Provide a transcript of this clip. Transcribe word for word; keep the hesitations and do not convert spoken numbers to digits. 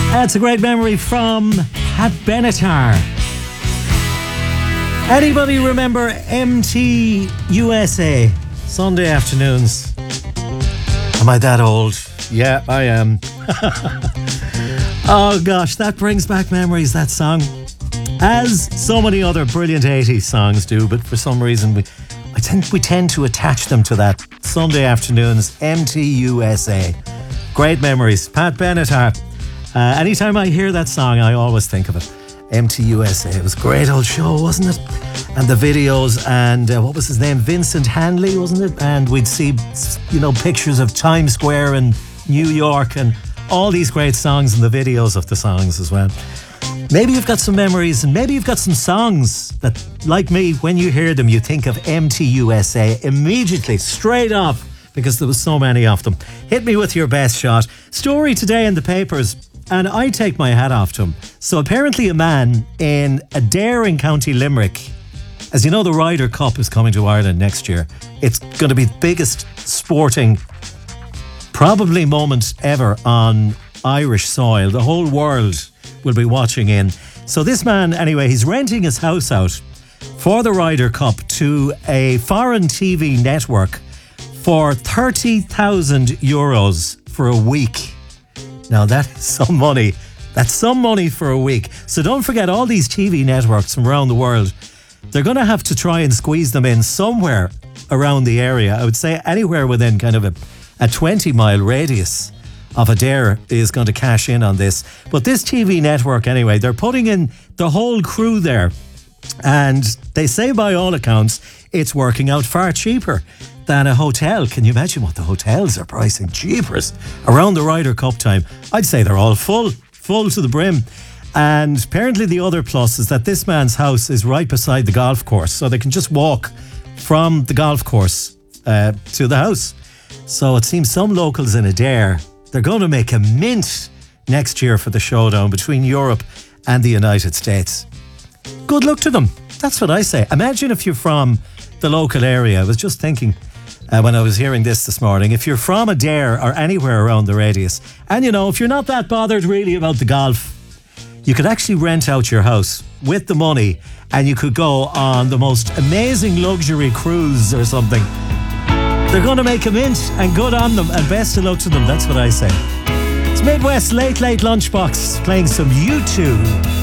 That's a great memory from Pat Benatar. Anybody remember M T U S A? Sunday afternoons. Am I that old? Yeah, I am. Oh gosh, that brings back memories, that song. As so many other brilliant eighties songs do, but for some reason we I think we tend to attach them to that. Sunday afternoons, M T U S A. Great memories. Pat Benatar. Uh, anytime I hear that song, I always think of it. M T U S A. It was a great old show, wasn't it? And the videos, and uh, what was his name? Vincent Hanley, wasn't it? And we'd see, you know, pictures of Times Square and New York and all these great songs and the videos of the songs as well. Maybe you've got some memories, and maybe you've got some songs that, like me, when you hear them, you think of M T U S A immediately, straight off, because there was so many of them. Hit me with your best shot. Story today in the papers, and I take my hat off to him. So apparently a man in Adair in County Limerick, as you know, the Ryder Cup is coming to Ireland next year. It's going to be the biggest sporting, probably moment ever on Irish soil. The whole world will be watching in. So this man, anyway, he's renting his house out for the Ryder Cup to a foreign T V network for thirty thousand euros for a week. Now that is some money. That's some money for a week. So don't forget, all these T V networks from around the world, they're going to have to try and squeeze them in somewhere around the area. I would say anywhere within kind of a, a twenty mile radius of Adair is going to cash in on this. But this T V network, anyway, they're putting in the whole crew there. And they say by all accounts, it's working out far cheaper than a hotel. Can you imagine what the hotels are pricing? Jeepers. Around the Ryder Cup time, I'd say they're all full, full to the brim. And apparently the other plus is that this man's house is right beside the golf course, so they can just walk from the golf course uh, to the house. So it seems some locals in Adair, they're going to make a mint next year for the showdown between Europe and the United States. Good luck to them. That's what I say. Imagine if you're from the local area. I was just thinking uh, when I was hearing this this morning, if you're from Adair or anywhere around the radius, and you know, if you're not that bothered really about the golf, you could actually rent out your house with the money and you could go on the most amazing luxury cruise or something. They're going to make a mint, and good on them, and best of luck to them. That's what I say. It's Midwest Late Late Lunchbox playing some U two.